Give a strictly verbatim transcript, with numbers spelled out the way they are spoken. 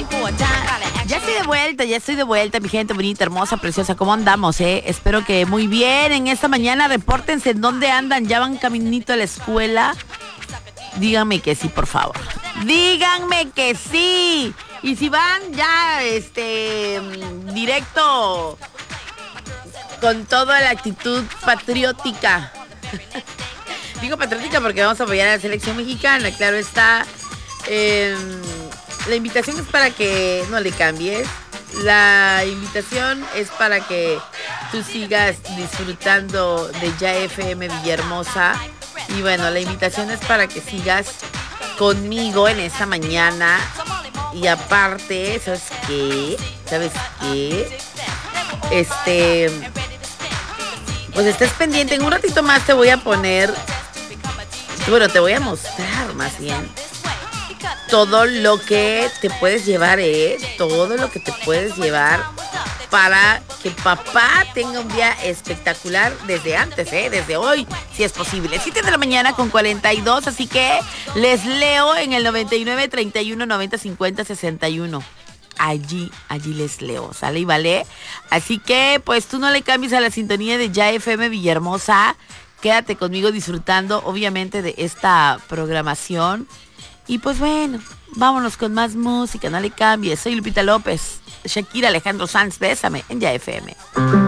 Ya estoy de vuelta, ya estoy de vuelta, mi gente bonita, hermosa, preciosa. ¿Cómo andamos, eh? Espero que muy bien en esta mañana. Repórtense en dónde andan. ¿Ya van caminito a la escuela? Díganme que sí, por favor. Díganme que sí. Y si van ya, este, directo, con toda la actitud patriótica. Digo patriótica porque vamos a apoyar a la selección mexicana, claro está. Eh, la invitación es para que no le cambies. La invitación es para que tú sigas disfrutando de Ya F M Villahermosa. Y bueno, la invitación es para que sigas conmigo en esta mañana. Y aparte, ¿sabes qué? ¿Sabes qué? Este... Pues estés pendiente. En un ratito más te voy a poner... Bueno, te voy a mostrar más bien todo lo que te puedes llevar, ¿eh? Todo lo que te puedes llevar para que papá tenga un día espectacular desde antes, ¿eh? Desde hoy, si es posible. siete de la mañana con cuarenta y dos, así que les leo en el noventa y nueve, treinta y uno, noventa, cincuenta, sesenta y uno. Allí, allí les leo, ¿sale y vale? Así que, pues tú no le cambies a la sintonía de Ya F M Villahermosa. Quédate conmigo disfrutando, obviamente, de esta programación. Y pues bueno, vámonos con más música, no le cambies. Soy Lupita López, Shakira, Alejandro Sanz, bésame en Ya F M.